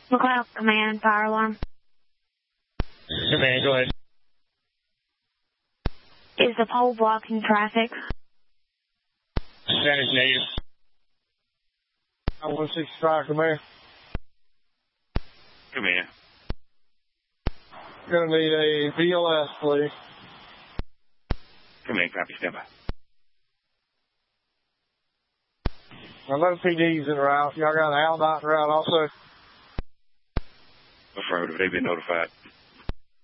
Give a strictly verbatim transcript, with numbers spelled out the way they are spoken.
McLeod Command, fire alarm. Command, go ahead. Is the pole blocking traffic? That is negative. one sixty-five, Command. Command. Gonna need a V L S, please. Command, copy, stand by. eleven P D's en route. Y'all got an Aldot route also? Affirmative, they've been notified.